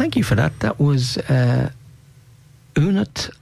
thank you for that. That was Unut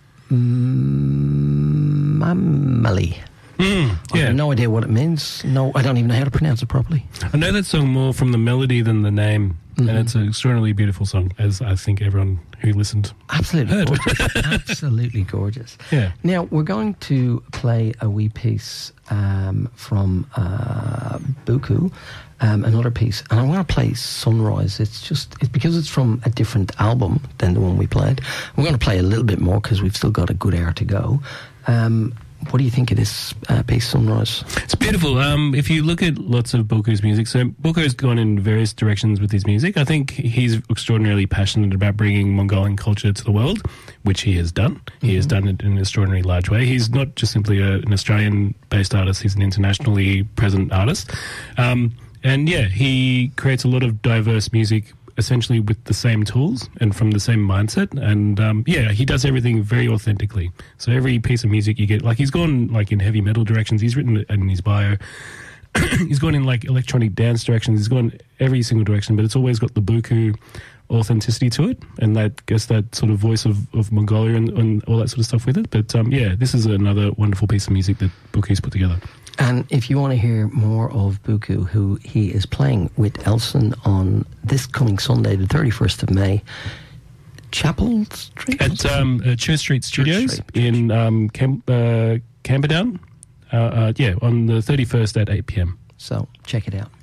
Mamali. I have no idea what it means. No, I don't even know how to pronounce it properly. I know that song more from the melody than the name, and it's an extraordinarily beautiful song, as I think everyone who listened Absolutely gorgeous. Absolutely gorgeous. Yeah. Now, we're going to play a wee piece from Buku, another piece, and I want to play Sunrise. It's because it's from a different album than the one we played. We're going to play a little bit more because we've still got a good hour to go. What do you think of this piece, Sunrise? It's beautiful. If you look at lots of Buku's music, so Buku's gone in various directions with his music. I think he's extraordinarily passionate about bringing Mongolian culture to the world, which he has done. He has done it in an extraordinarily large way. He's not just simply an Australian-based artist, he's an internationally present artist. And yeah, he creates a lot of diverse music, essentially with the same tools and from the same mindset, and yeah, he does everything very authentically. So every piece of music you get, like he's gone like in heavy metal directions, he's written in his bio, he's gone in like electronic dance directions, he's gone every single direction, but it's always got the Buku authenticity to it, and that guess that sort of voice of Mongolia and all that sort of stuff with it. But yeah, this is another wonderful piece of music that Buku's put together. And if you want to hear more of Buku, who he is playing with Elson on this coming Sunday, the 31st of May, Chapel Street? At Church Street Studios in Camperdown. Yeah, on the 31st at 8 p.m. So check it out.